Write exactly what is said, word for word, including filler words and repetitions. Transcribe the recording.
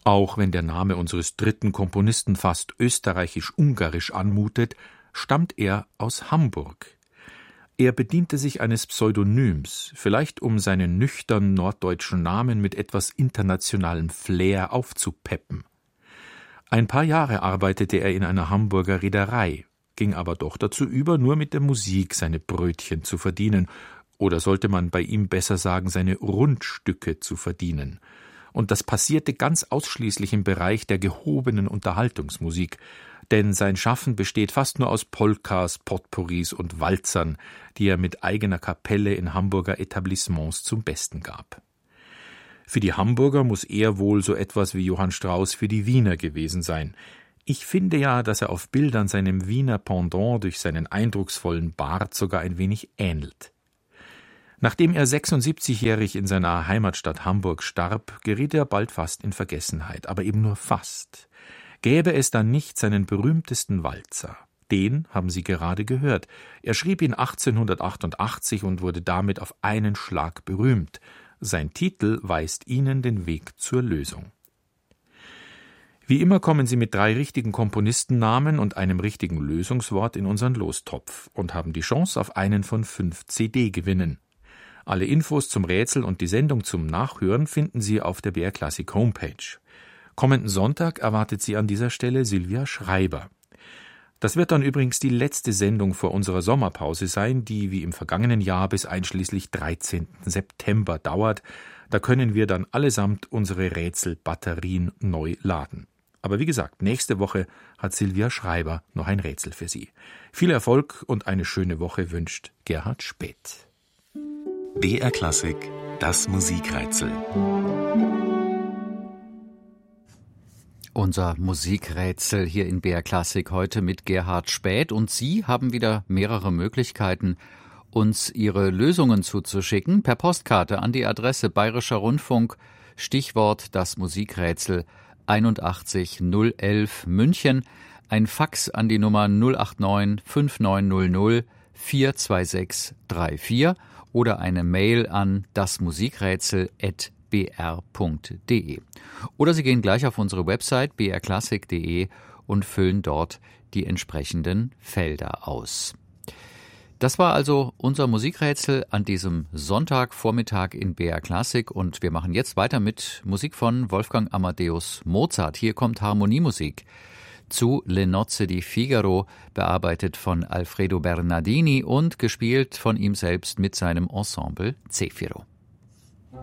Auch wenn der Name unseres dritten Komponisten fast österreichisch-ungarisch anmutet, stammt er aus Hamburg. Er bediente sich eines Pseudonyms, vielleicht um seinen nüchtern norddeutschen Namen mit etwas internationalem Flair aufzupeppen. Ein paar Jahre arbeitete er in einer Hamburger Reederei, ging aber doch dazu über, nur mit der Musik seine Brötchen zu verdienen, oder sollte man bei ihm besser sagen, seine Rundstücke zu verdienen. Und das passierte ganz ausschließlich im Bereich der gehobenen Unterhaltungsmusik, denn sein Schaffen besteht fast nur aus Polkas, Potpourris und Walzern, die er mit eigener Kapelle in Hamburger Etablissements zum Besten gab. Für die Hamburger muss er wohl so etwas wie Johann Strauss für die Wiener gewesen sein. Ich finde ja, dass er auf Bildern seinem Wiener Pendant durch seinen eindrucksvollen Bart sogar ein wenig ähnelt. Nachdem er sechsundsiebzigjährig in seiner Heimatstadt Hamburg starb, geriet er bald fast in Vergessenheit, aber eben nur fast. Gäbe es dann nicht seinen berühmtesten Walzer. Den haben Sie gerade gehört. Er schrieb ihn achtzehnhundertachtundachtzig und wurde damit auf einen Schlag berühmt. Sein Titel weist Ihnen den Weg zur Lösung. Wie immer kommen Sie mit drei richtigen Komponistennamen und einem richtigen Lösungswort in unseren Lostopf und haben die Chance auf einen von fünf C D-Gewinnen. Alle Infos zum Rätsel und die Sendung zum Nachhören finden Sie auf der B R Classic Homepage. Kommenden Sonntag erwartet Sie an dieser Stelle Silvia Schreiber. Das wird dann übrigens die letzte Sendung vor unserer Sommerpause sein, die wie im vergangenen Jahr bis einschließlich dreizehnten September dauert. Da können wir dann allesamt unsere Rätselbatterien neu laden. Aber wie gesagt, nächste Woche hat Silvia Schreiber noch ein Rätsel für Sie. Viel Erfolg und eine schöne Woche wünscht Gerhard Späth. B R Klassik, das Musikrätsel. Unser Musikrätsel hier in B R Klassik heute mit Gerhard Späth. Und Sie haben wieder mehrere Möglichkeiten, uns Ihre Lösungen zuzuschicken. Per Postkarte an die Adresse Bayerischer Rundfunk, Stichwort das Musikrätsel einundachtzig null elf München. Ein Fax an die Nummer null acht neun fünf neun null null vier zwei sechs drei vier oder eine Mail an dasmusikrätsel at b r punkt d e. Oder Sie gehen gleich auf unsere Website b r classic punkt d e und füllen dort die entsprechenden Felder aus. Das war also unser Musikrätsel an diesem Sonntagvormittag in B R Classic und wir machen jetzt weiter mit Musik von Wolfgang Amadeus Mozart. Hier kommt Harmoniemusik zu Le Nozze di Figaro, bearbeitet von Alfredo Bernardini und gespielt von ihm selbst mit seinem Ensemble Zefiro.